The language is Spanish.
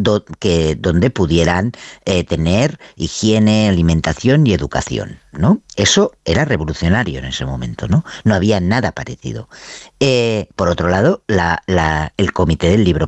donde pudieran tener higiene, alimentación y educación, ¿no? Eso era revolucionario en ese momento, ¿no? No había nada parecido. Por otro lado, el Comité del Libro